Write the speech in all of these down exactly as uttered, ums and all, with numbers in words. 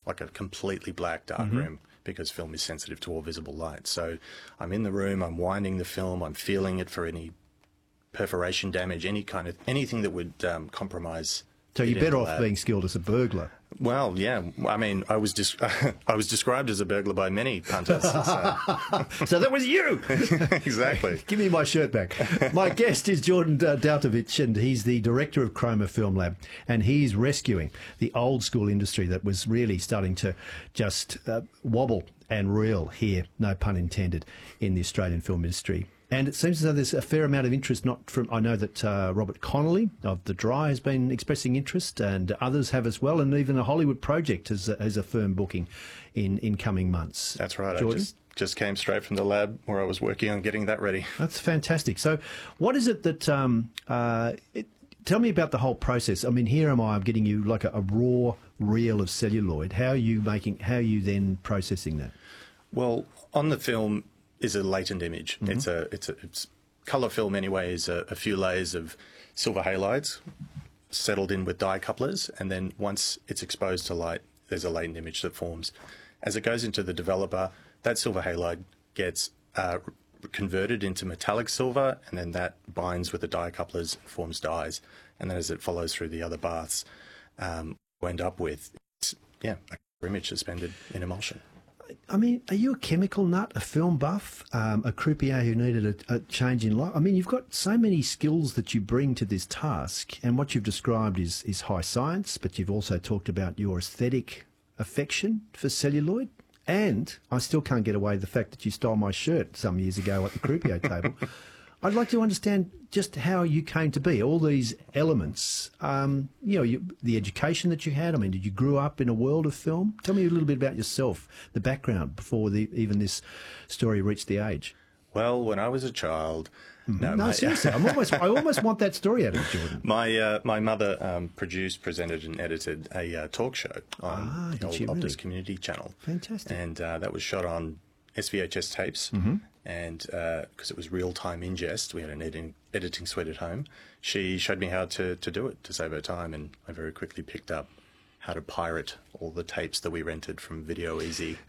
like a completely black, dark Mm-hmm. room, because film is sensitive to all visible light. So I'm in the room, I'm winding the film, I'm feeling it for any perforation damage, any kind of, anything that would um, compromise. So it you're in better the off lab. being skilled as a burglar. Well, yeah. I mean, I was dis- I was described as a burglar by many punters. So. So that was you! Exactly. Give me my shirt back. My guest is Jordan uh, Dautovich, and he's the director of Chroma Film Lab, and he's rescuing the old school industry that was really starting to just uh, wobble and reel here, no pun intended, in the Australian film industry. And it seems as though there's a fair amount of interest, not from, I know that uh, Robert Connolly of The Dry has been expressing interest, and others have as well, and even a Hollywood project has, has a firm booking in, in coming months. That's right. Jordan? I just, just came straight from the lab where I was working on getting that ready. That's fantastic. So what is it that, um, uh, it, tell me about the whole process. I mean, here am I, I'm getting you like a, a raw reel of celluloid. How are you making, how are you then processing that? Well, on the film is a latent image. Mm-hmm. It's a it's a it's color film anyway. Is a, a few layers of silver halides settled in with dye couplers, and then once it's exposed to light, there's a latent image that forms. As it goes into the developer, that silver halide gets uh, converted into metallic silver, and then that binds with the dye couplers, forms dyes, and then as it follows through the other baths, um, we end up with yeah a image suspended in emulsion. I mean, are you a chemical nut, a film buff, um, a croupier who needed a, a change in life? I mean, you've got so many skills that you bring to this task, and what you've described is, is high science, but you've also talked about your aesthetic affection for celluloid, and I still can't get away with the fact that you stole my shirt some years ago at the croupier table. I'd like to understand just how you came to be, all these elements, um, you know, you, the education that you had. I mean, did you grow up in a world of film? Tell me a little bit about yourself, the background, before the, even this story reached the age. Well, when I was a child... No, No, my, seriously, I'm almost, I almost want that story out of you, Jordan. my, uh, my mother um, produced, presented and edited a uh, talk show on Ah, the did old she Optus really? Community Channel. Fantastic. And uh, that was shot on S V H S tapes. Mm-hmm. And because it was real-time ingest, we had an editing, editing suite at home. She showed me how to, to do it, to save her time, and I very quickly picked up how to pirate all the tapes that we rented from Video Easy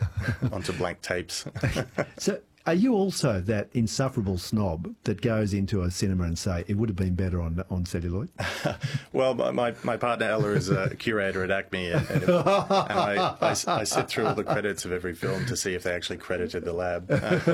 onto blank tapes. So are you also that insufferable snob that goes into a cinema and say, it would have been better on on celluloid? Well, my, my, my partner Ella is a curator at Acme, and, and, and I, I, I sit through all the credits of every film to see if they actually credited the lab.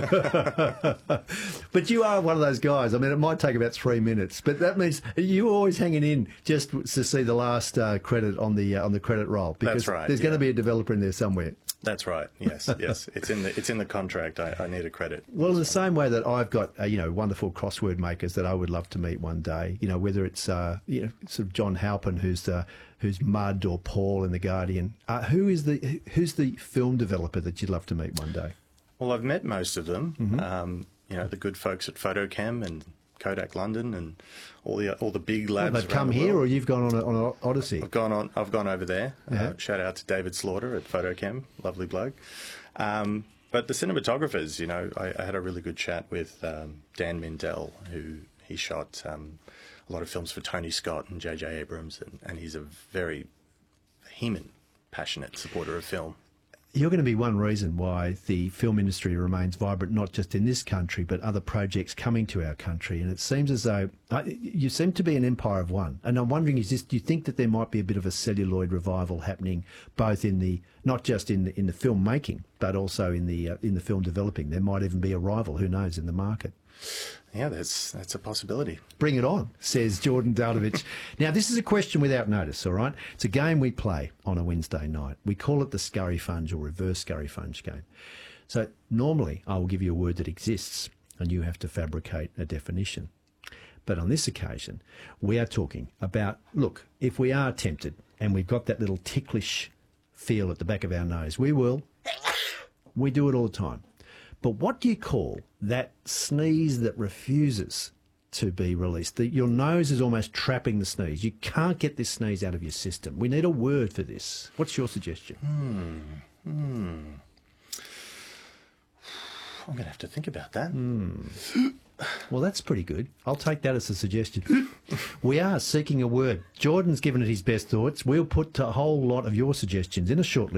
But you are one of those guys. I mean, it might take about three minutes, but that means you're always hanging in just to see the last uh, credit on the uh, on the credit roll. Because That's right, there's yeah. going to be a developer in there somewhere. That's right. Yes, yes. It's in the it's in the contract. I, I need a credit. Well, in the same way that I've got, uh, you know, wonderful crossword makers that I would love to meet one day. You know, whether it's, uh, you know, sort of John Halpin, who's uh, who's Mud, or Paul in The Guardian. Uh, who is the who's the film developer that you'd love to meet one day? Well, I've met most of them. Mm-hmm. Um, you know, the good folks at Photochem and Kodak London and all the all the big labs. They've around come the here, world. or you've gone on a, on an odyssey. I've gone on. I've gone over there. Yeah. Uh, shout out to David Slaughter at Photochem, lovely bloke. Um, but the cinematographers, you know, I, I had a really good chat with um, Dan Mindell, who he shot um, a lot of films for Tony Scott and J J Abrams, and, and he's a very vehement, passionate supporter of film. You're going to be one reason why the film industry remains vibrant, not just in this country, but other projects coming to our country. And it seems as though uh, you seem to be an empire of one. And I'm wondering, is this, do you think that there might be a bit of a celluloid revival happening, both in the, not just in the, in the film making, but also in the uh, in the film developing? There might even be a rival, who knows, in the market. Yeah, that's that's a possibility. Bring it on, says Jordan Dautovich. Now, this is a question without notice, all right? It's a game we play on a Wednesday night. We call it the Scurry Funge, or reverse Scurry Funge game. So normally I will give you a word that exists and you have to fabricate a definition. But on this occasion, we are talking about, look, if we are tempted and we've got that little ticklish feel at the back of our nose, we will. We do it all the time. But what do you call that sneeze that refuses to be released? The, your nose is almost trapping the sneeze. You can't get this sneeze out of your system. We need a word for this. What's your suggestion? Hmm. Hmm. I'm going to have to think about that. Hmm. Well, that's pretty good. I'll take that as a suggestion. We are seeking a word. Jordan's given it his best thoughts. We'll put a whole lot of your suggestions in a short list.